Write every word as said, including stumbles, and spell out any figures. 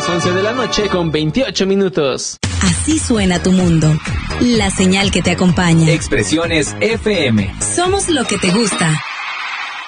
las once de la noche con veintiocho minutos. Así suena tu mundo. La señal que te acompaña. Expresiones F M. Somos lo que te gusta.